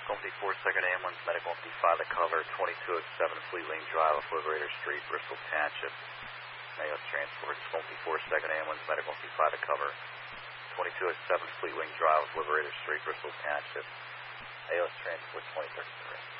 Scompy 4-2nd ambulance, medical MP5 to cover, 2207 Fleet Wing Drive, Liberator Street, Bristol Township. AOS transport, Scompy 4-2nd ambulance, medical MP5 to cover, 2207 Fleet Wing Drive, Liberator Street, Bristol Township. AOS transport 2033.